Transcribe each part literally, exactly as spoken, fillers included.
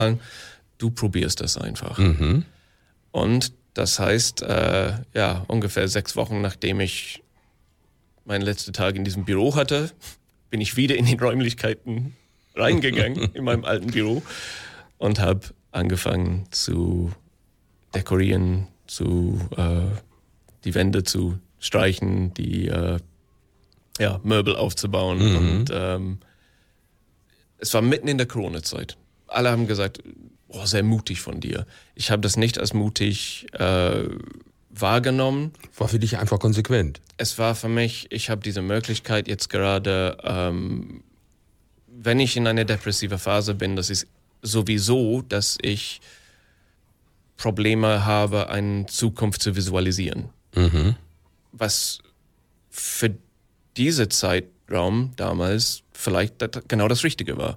Du probierst das einfach. Mhm. Und das heißt, äh, ja, ungefähr sechs Wochen nachdem ich meinen letzten Tag in diesem Büro hatte, bin ich wieder in die Räumlichkeiten reingegangen, in meinem alten Büro, und habe angefangen zu dekorieren, zu äh, die Wände zu streichen, die äh, ja, Möbel aufzubauen. Mhm. Und ähm, es war mitten in der Corona-Zeit. Alle haben gesagt, oh, sehr mutig von dir. Ich habe das nicht als mutig äh, wahrgenommen. War für dich einfach konsequent. Es war für mich, ich habe diese Möglichkeit jetzt gerade, ähm, wenn ich in einer depressiven Phase bin, das ist sowieso, dass ich Probleme habe, eine Zukunft zu visualisieren. Mhm. Was für diese Zeitraum damals vielleicht das, genau das Richtige war.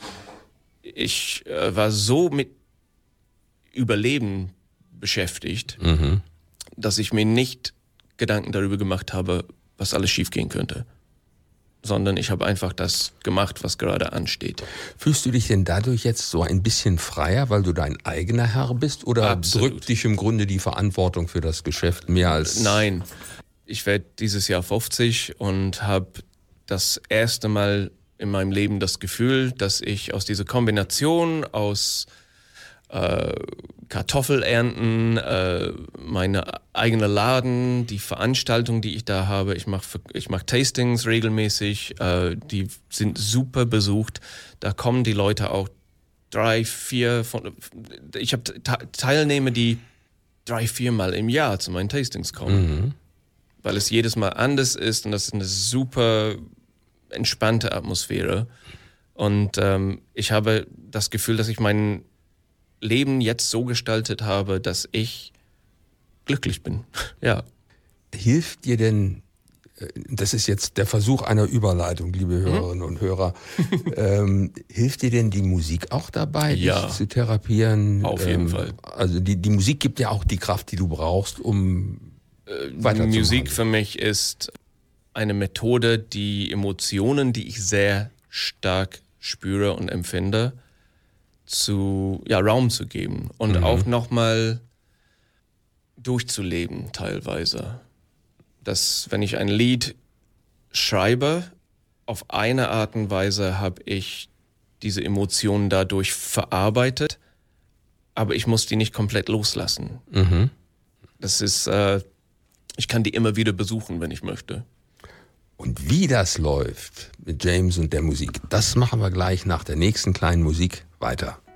Ich äh, war so mit Überleben beschäftigt, Mhm. dass ich mir nicht Gedanken darüber gemacht habe, was alles schiefgehen könnte. Sondern ich habe einfach das gemacht, was gerade ansteht. Fühlst du dich denn dadurch jetzt so ein bisschen freier, weil du dein eigener Herr bist? Oder Absolut. drückt dich im Grunde die Verantwortung für das Geschäft mehr als... Nein, ich werde dieses Jahr fünfzig und habe das erste Mal in meinem Leben das Gefühl, dass ich aus dieser Kombination aus äh, Kartoffelernten, äh, meine eigene Laden, die Veranstaltung, die ich da habe, ich mache ich mach Tastings regelmäßig, äh, die sind super besucht. Da kommen die Leute auch drei, vier von, ich habe Teilnehmer, die drei, viermal im Jahr zu meinen Tastings kommen. Mhm. Weil es jedes Mal anders ist und das ist eine super entspannte Atmosphäre. Und ähm, ich habe das Gefühl, dass ich mein Leben jetzt so gestaltet habe, dass ich glücklich bin. Ja. Hilft dir denn, das ist jetzt der Versuch einer Überleitung, liebe Hörerinnen mhm. und Hörer, ähm, hilft dir denn die Musik auch dabei, ja. dich zu therapieren? Auf jeden ähm, Fall. Also die, die Musik gibt ja auch die Kraft, die du brauchst, um äh, weiterzumachen. Musik für mich ist eine Methode, die Emotionen, die ich sehr stark spüre und empfinde, zu ja, Raum zu geben und mhm. auch nochmal durchzuleben teilweise. Dass wenn ich ein Lied schreibe, auf eine Art und Weise habe ich diese Emotionen dadurch verarbeitet, aber ich muss die nicht komplett loslassen. Mhm. Das ist, äh, ich kann die immer wieder besuchen, wenn ich möchte. Und wie das läuft mit James und der Musik, das machen wir gleich nach der nächsten kleinen Musik weiter.